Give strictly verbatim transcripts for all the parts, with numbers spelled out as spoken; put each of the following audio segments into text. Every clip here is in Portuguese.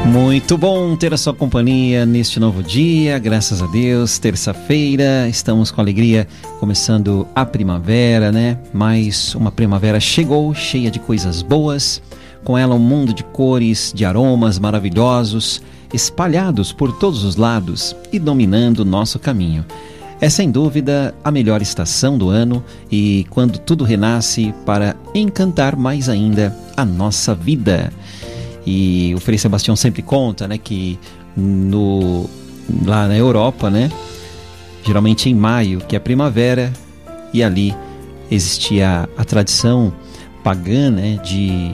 Muito bom ter a sua companhia neste novo dia, graças a Deus, terça-feira, estamos com alegria começando a primavera, né? Mais uma primavera chegou, cheia de coisas boas, com ela um mundo de cores, de aromas maravilhosos, espalhados por todos os lados e dominando o nosso caminho. É sem dúvida a melhor estação do ano e quando tudo renasce para encantar mais ainda a nossa vida. E o Frei Sebastião sempre conta, né, que no, lá na Europa, né, geralmente em maio, que é a primavera, e ali existia a, a tradição pagã, né, de,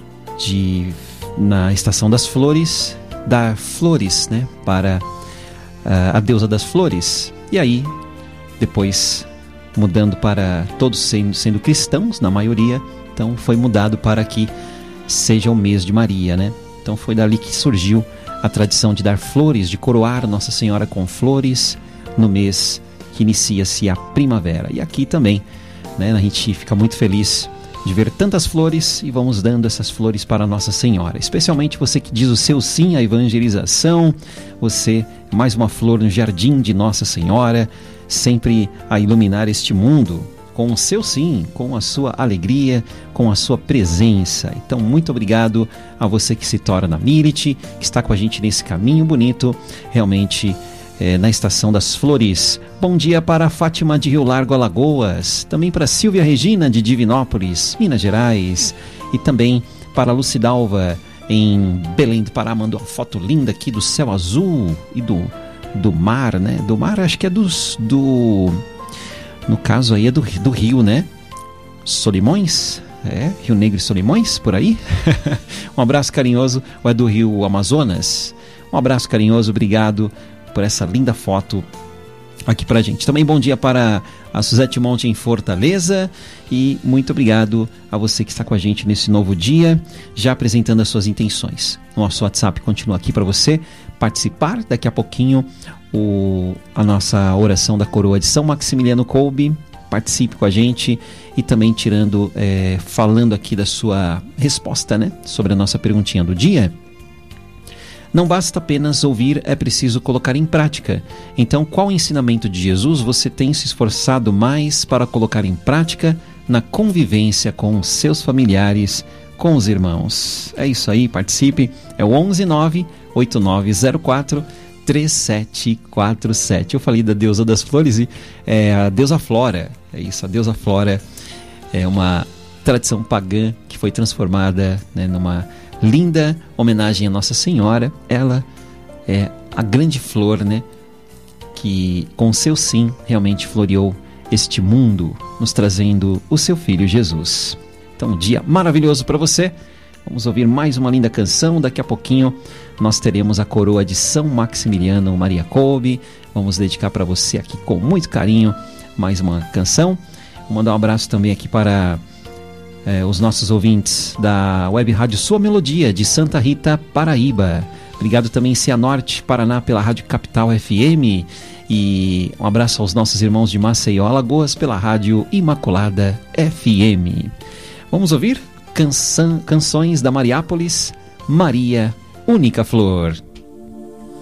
de, na estação das flores, dar flores, né, para a, a deusa das flores. E aí, depois, mudando para todos sendo, sendo cristãos, na maioria, então foi mudado para que seja o mês de Maria, né? Então foi dali que surgiu a tradição de dar flores, de coroar Nossa Senhora com flores no mês que inicia-se a primavera. E aqui também, né, a gente fica muito feliz de ver tantas flores e vamos dando essas flores para Nossa Senhora. Especialmente você que diz o seu sim à evangelização, você, mais uma flor no jardim de Nossa Senhora, sempre a iluminar este mundo com o seu sim, com a sua alegria, com a sua presença. Então, muito obrigado a você que se torna Milite, que está com a gente nesse caminho bonito, realmente é, na Estação das Flores. Bom dia para a Fátima de Rio Largo, Alagoas, também para Silvia Regina de Divinópolis, Minas Gerais, e também para a Lucidalva em Belém do Pará, mandou uma foto linda aqui do céu azul e do, do mar, né? Do mar, acho que é dos... do No caso aí é do, do rio, né? Solimões? É, Rio Negro e Solimões, por aí? Um abraço carinhoso, ou é do rio Amazonas? Um abraço carinhoso, obrigado por essa linda foto aqui pra gente. Também bom dia para a Suzete Monte em Fortaleza e muito obrigado a você que está com a gente nesse novo dia, já apresentando as suas intenções. Nosso WhatsApp continua aqui para você participar. Daqui a pouquinho o, a nossa oração da coroa de São Maximiliano Kolbe. Participe com a gente e também tirando, é, falando aqui da sua resposta, né, sobre a nossa perguntinha do dia. Não basta apenas ouvir, é preciso colocar em prática. Então, qual ensinamento de Jesus você tem se esforçado mais para colocar em prática na convivência com os seus familiares, com os irmãos? É isso aí, participe. É o onze nove oito nove zero quatro três sete quatro sete. Eu falei da deusa das flores e é a deusa Flora. É isso, a deusa Flora é uma tradição pagã que foi transformada, né, numa linda homenagem à Nossa Senhora. Ela é a grande flor, né, que com seu sim realmente floreou este mundo, nos trazendo o seu Filho Jesus. Então, um dia maravilhoso para você. Vamos ouvir mais uma linda canção. Daqui a pouquinho nós teremos a coroa de São Maximiliano Maria Kolbe. Vamos dedicar para você aqui com muito carinho mais uma canção. Vou mandar um abraço também aqui para É, os nossos ouvintes da Web Rádio Sua Melodia, de Santa Rita, Paraíba. Obrigado também em Cianorte, Paraná, pela Rádio Capital F M. E um abraço aos nossos irmãos de Maceió, Alagoas, pela Rádio Imaculada F M. Vamos ouvir canção, canções da Mariápolis, Maria, Única Flor.